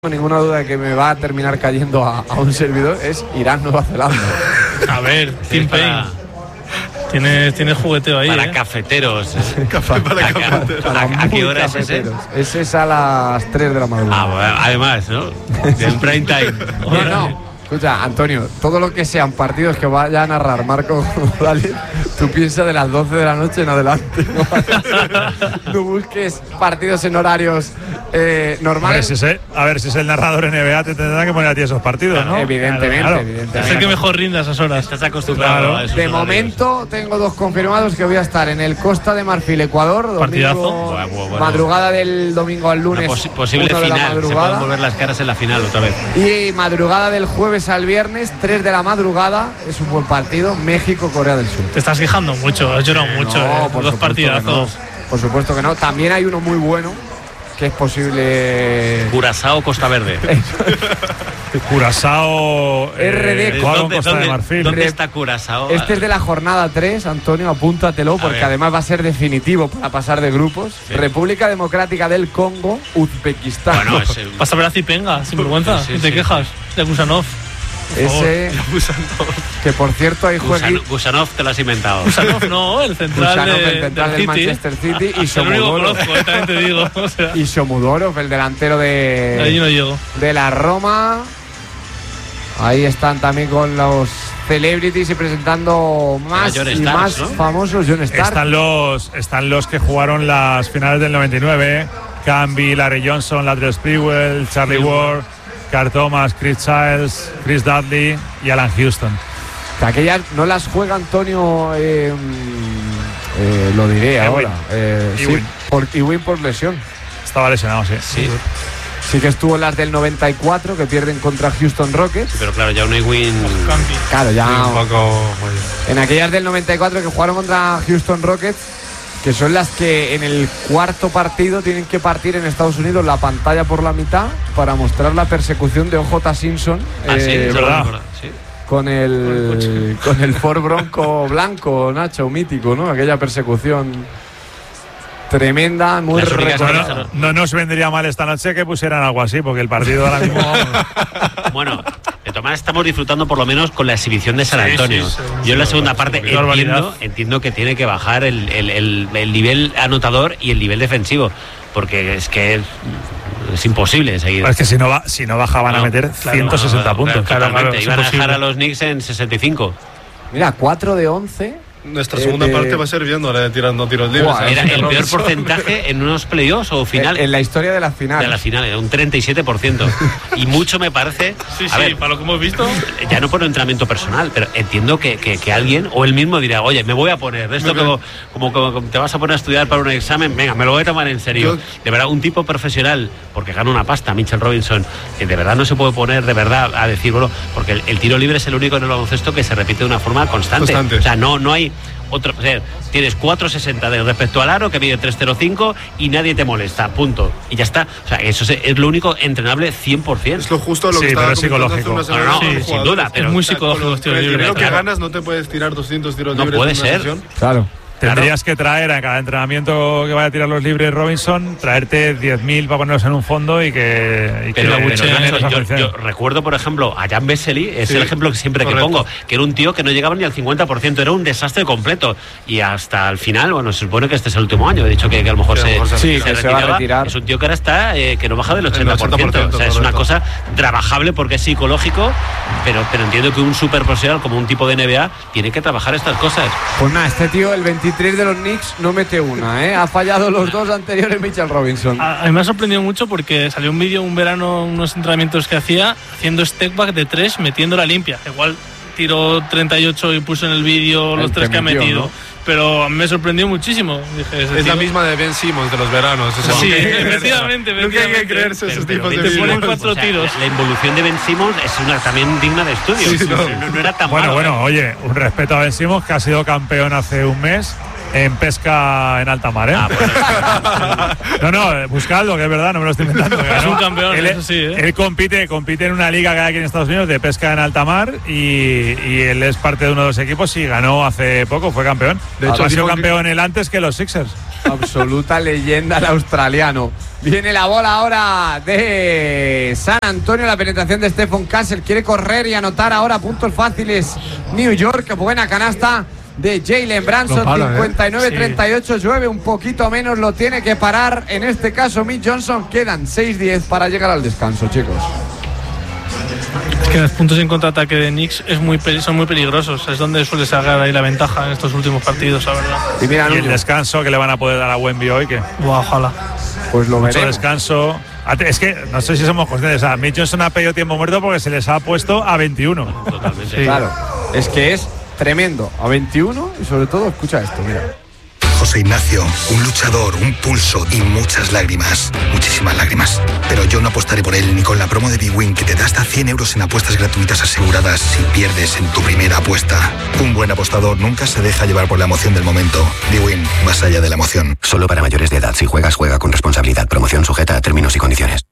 Ninguna duda de que me va a terminar cayendo a un servidor es Irán-Nueva Zelanda. A ver, Tim Payne. Tienes jugueteo ahí. Para cafeteros. ¿A qué hora es ese? Ese es a las 3 de la madrugada. Bueno, además, ¿no? Del prime time. No. Escucha, Antonio, todo lo que sean partidos que vaya a narrar Marco González, tú piensas de las 12 de la noche en adelante. No busques partidos en horarios normales. A ver, si es el narrador NBA, te tendrá que poner a ti esos partidos, ¿no? Evidentemente. Es el que mejor rinda a esas horas. Estás acostumbrado a esos De horarios. momento tengo 2 confirmados que voy a estar en el Costa de Marfil, Ecuador. Partidazo. Bueno. Madrugada del domingo al lunes. Posible 1 de la final. Se madrugada. pueden volver las caras en la final otra vez. Y madrugada del jueves al viernes, 3 de la madrugada. Es un buen partido. México-Corea del Sur. Te estás quejando mucho, has llorado mucho. Por Dos supuesto partidazos. que no. Por supuesto que no. También hay uno muy bueno que es posible. Curazao, Costa Verde. Curazao. RD. Costa de Marfil. ¿Dónde está Curazao? Este es de la jornada 3, Antonio, apúntatelo, porque además va a ser definitivo para pasar de grupos. Sí. República Democrática del Congo, Uzbekistán. Bueno, Vas a ver a Zipenga, sin vergüenza. Sí, ¿Te sí, quejas? De Gusanov. Ese, que por cierto hay jueguitos. Gusanov te lo has inventado. Gusanov no, el central, el central del Manchester City y el único que Somodorov. conozco, también te digo. O sea, Y Somodorov, el delantero ahí no llego. de la Roma. Ahí están también con los celebrities y presentando más John y Starks, más ¿no? famosos. John Stark. Están los que jugaron las finales del 99. Camby, Larry Johnson, Latrell Sprewell, Charlie Ward, Carl Thomas, Chris Childs, Chris Dudley y Alan Houston. Que aquellas no las juega Antonio, lo diré ahora. Ewing por lesión. Estaba lesionado, sí. Sí que estuvo en las del 94 que pierden contra Houston Rockets. Pero claro, ya un Ewing. Claro, ya. Un poco. En aquellas del 94 que jugaron contra Houston Rockets, que son las que en el cuarto partido tienen que partir en Estados Unidos la pantalla por la mitad para mostrar la persecución de O.J. Simpson. ¿verdad? Sí. Con el Ford Bronco blanco, Nacho, mítico, ¿no? Aquella persecución tremenda, muy Las únicas recordada. No nos vendría mal esta noche que pusieran algo así, porque el partido ahora mismo. Bueno, de todas maneras estamos disfrutando por lo menos con la exhibición de San Antonio. Yo en la segunda parte entiendo que tiene que bajar el nivel anotador y el nivel defensivo, porque es que es imposible seguir. Es que si no bajaban a meter 160 puntos. Totalmente. Iban a dejar a los Knicks en 65. Mira, 4 de 11. Nuestra segunda parte va a ser viéndole tirando tiros libres. Era el peor porcentaje en unos playoffs o final. En la historia de la final. De la final, era un 37%. Y mucho me parece. Sí, a ver, para lo que hemos visto. Ya no por entrenamiento personal, pero entiendo que alguien o él mismo dirá, oye, me voy a poner de esto como te vas a poner a estudiar para un examen, venga, me lo voy a tomar en serio. De verdad, un tipo profesional, porque gana una pasta, Mitchell Robinson, que de verdad no se puede poner de verdad a decir, bueno, porque el tiro libre es el único en el baloncesto que se repite de una forma constante. O sea, no hay otro, o sea, tienes 4.60 de respecto al aro, que mide 3.05 y nadie te molesta, punto. Y ya está. O sea, eso es lo único entrenable 100%. Es lo justo lo que estaba comentando hace una semana. Sin duda, pero es muy psicológico los tiros libres. Primero que ganas, no te puedes tirar 200 tiros libres. No puede en una ser. sesión. Claro. Tendrías que traer a cada entrenamiento que vaya a tirar los libres Robinson, traerte 10.000 para ponerlos en un fondo y que pero, la Nacho, yo recuerdo, por ejemplo, a Jan Vesely, es el ejemplo que siempre que pongo, que era un tío que no llegaba ni al 50%, era un desastre completo. Y hasta el final, bueno, se supone que este es el último año, he dicho que a lo mejor se va a retirar. Es un tío que ahora está, que no baja del 80%. O sea, es una cosa trabajable porque es psicológico, pero entiendo que un super profesional como un tipo de NBA tiene que trabajar estas cosas. Pues nada, este tío, el 23 de los Knicks, no mete una, ¿eh? Ha fallado los dos anteriores Mitchell Robinson. A mí me ha sorprendido mucho porque salió un vídeo un verano, unos entrenamientos que hacía, haciendo step back de 3, metiéndola limpia. Igual tiró 38 y puso en el vídeo los 3 que ha metido. ¿No? Pero a mí me sorprendió muchísimo. Dije, es la misma de Ben Simmons de los veranos. Sí, efectivamente. Nunca hay que creerse esos tipos de vídeos. Te ponen 4 tiros. La involución de Ben Simmons es también digna de estudio. No era tan malo. Bueno, oye, un respeto a Ben Simmons, que ha sido campeón hace un mes en pesca en alta mar, ¿eh? No, buscadlo, que es verdad, no me lo estoy inventando. Es un campeón, eso sí, ¿eh? Él compite en una liga que hay aquí en Estados Unidos de pesca en alta mar y él es parte de uno de los equipos y ganó hace poco, fue campeón. De hecho, ha sido campeón él antes que los Sixers. Absoluta leyenda el australiano. Viene la bola ahora de San Antonio, la penetración de Stephen Castle, quiere correr y anotar ahora puntos fáciles New York, buena canasta de Jalen Brunson, 59-38, llueve un poquito menos, lo tiene que parar en este caso Mitch Johnson, quedan 6-10 para llegar al descanso, chicos. Es que los puntos en contraataque de Knicks son muy peligrosos, es donde suele sacar ahí la ventaja en estos últimos partidos, la verdad. Y mira, el descanso que le van a poder dar a Wemby hoy, que ojalá. Pues lo veremos. Mucho descanso. Es que no sé si somos conscientes, Mitch Johnson ha pedido tiempo muerto porque se les ha puesto a 21. Totalmente. Sí. Claro, es que es tremendo, a 21 y sobre todo, escucha esto, mira. José Ignacio, un luchador, un pulso y muchas lágrimas, muchísimas lágrimas. Pero yo no apostaré por él ni con la promo de bwin que te da hasta 100 euros en apuestas gratuitas aseguradas si pierdes en tu primera apuesta. Un buen apostador nunca se deja llevar por la emoción del momento. bwin, más allá de la emoción. Solo para mayores de edad. Si juegas, juega con responsabilidad. Promoción sujeta a términos y condiciones.